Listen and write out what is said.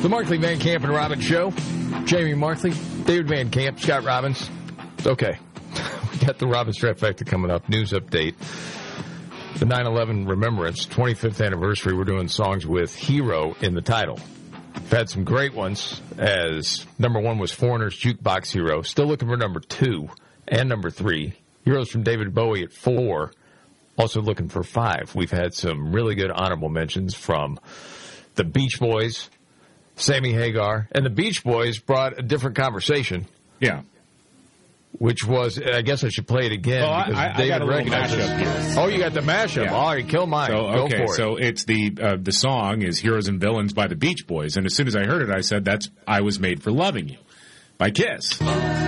The Markley, Van Camp, and Robbins Show. Jamie Markley, David Van Camp, Scott Robbins. Okay. We got the Robbins Trifecta coming up. News update. The 9/11 Remembrance, 25th anniversary. We're doing songs with Hero in the title. We've had some great ones, as number 1 was Foreigner's Jukebox Hero. Still looking for number 2 and number 3. Heroes from David Bowie at 4. Also looking for 5. We've had some really good honorable mentions from the Beach Boys, Sammy Hagar, and the Beach Boys brought a different conversation. Yeah. Which was, I guess I should play it again. Well, because I David got a little recognizes. mashup here. Oh, you got the mashup. Yeah. All right, kill mine. So, Go for it. So it's the song is Heroes and Villains by the Beach Boys. And as soon as I heard it, I said, I Was Made for Loving You by Kiss.